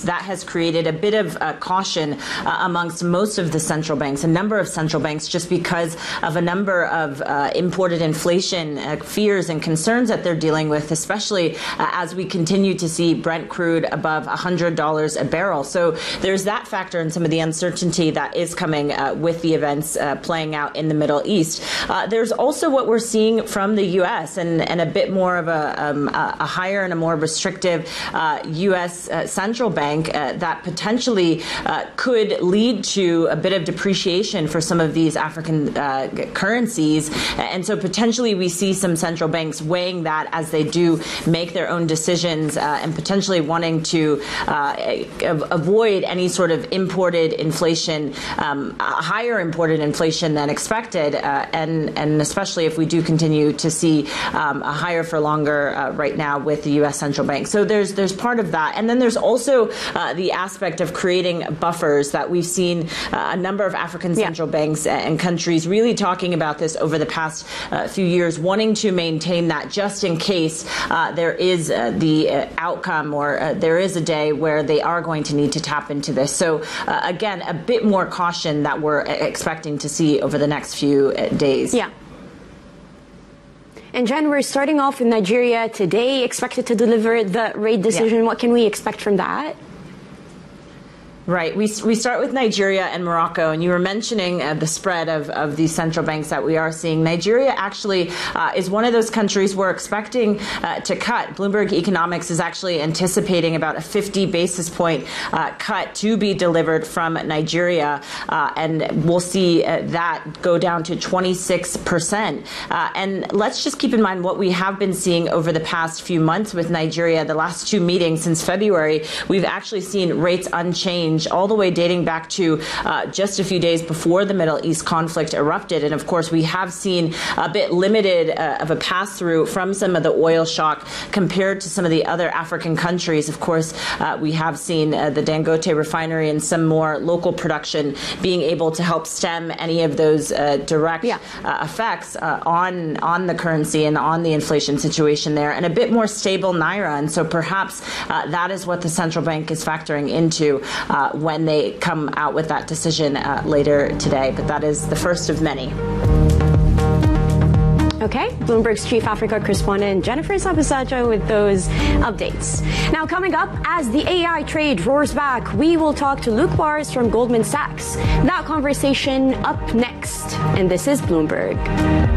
East, that has created a bit of caution amongst most of the central banks, a number of central banks, just because of a number of imported inflation fears and concerns that they're dealing with, especially as we continue to see Brent crude above $100 a barrel. So there's that factor and some of the uncertainty that is coming with the events playing out in the Middle East. There's also what we're seeing from the U.S. and a bit more of a higher and a more restrictive U.S. central bank that potentially could lead to a bit of depreciation for some of these African currencies. And so potentially we see some central banks weighing that as they do make their own decisions and potentially wanting to avoid any sort of imported inflation, higher imported inflation than expected, and especially if we do continue to see a higher for longer right now with the U.S. central bank. So there's part of that. And then there's also the aspect of creating buffers that we've seen a number of African central banks and countries really talking about this over the past few years, wanting to maintain that just in case there is the outcome or there is a day where they are going to need to tap into this. So again, a bit more caution that we're expecting to see over the next few days. Yeah. And Jen, we're starting off with Nigeria today, expected to deliver the rate decision. Yeah. What can we expect from that? Right. We start with Nigeria and Morocco, and you were mentioning the spread of these central banks that we are seeing. Nigeria actually is one of those countries we're expecting to cut. Bloomberg Economics is actually anticipating about a 50 basis point cut to be delivered from Nigeria, and we'll see that go down to 26%. And let's just keep in mind what we have been seeing over the past few months with Nigeria. The last two meetings since February, we've actually seen rates unchanged, all the way dating back to just a few days before the Middle East conflict erupted. And of course, we have seen a bit limited of a pass through from some of the oil shock compared to some of the other African countries. Of course, we have seen the Dangote refinery and some more local production being able to help stem any of those direct effects on the currency and on the inflation situation there, and a bit more stable Naira. And so perhaps that is what the central bank is factoring into when they come out with that decision later today. But that is the first of many. Okay, Bloomberg's Chief Africa correspondent Jennifer Sabusaja with those updates. Now coming up, as the AI trade roars back, we will talk to Luke Bars from Goldman Sachs. That conversation up next. And this is Bloomberg.